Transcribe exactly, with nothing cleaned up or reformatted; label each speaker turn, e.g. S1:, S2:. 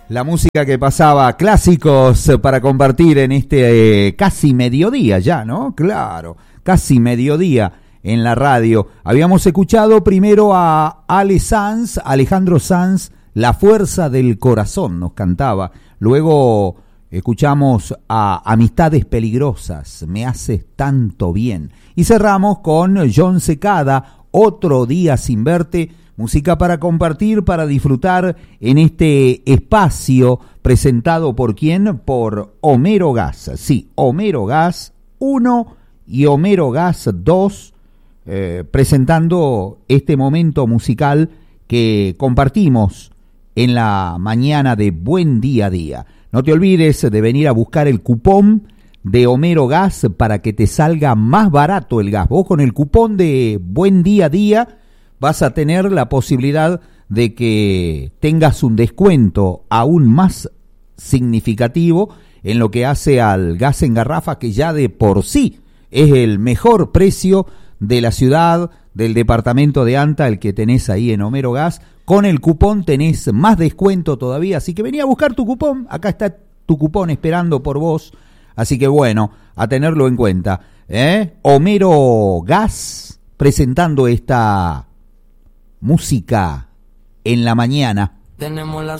S1: La música que pasaba, clásicos para compartir en este eh, casi mediodía ya, ¿no? Claro, casi mediodía en la radio. Habíamos escuchado primero a Ale Sanz, Alejandro Sanz, La Fuerza del Corazón nos cantaba. Luego escuchamos a Amistades Peligrosas, Me Haces Tanto Bien. Y cerramos con Jon Secada, Otro Día Sin Verte. Música para compartir, para disfrutar en este espacio presentado por quién, por Homero Gas. Sí, Homero Gas uno y Homero Gas dos, eh, presentando este momento musical que compartimos en la mañana de Buen Día a Día. No te olvides de venir a buscar el cupón de Homero Gas para que te salga más barato el gas. Vos con el cupón de Buen Día a Día vas a tener la posibilidad de que tengas un descuento aún más significativo en lo que hace al gas en garrafa, que ya de por sí es el mejor precio de la ciudad, del departamento de Anta, el que tenés ahí en Homero Gas. Con el cupón tenés más descuento todavía, así que vení a buscar tu cupón, acá está tu cupón esperando por vos, así que bueno, a tenerlo en cuenta, ¿eh? Homero Gas presentando esta música en la mañana.
S2: Tenemos la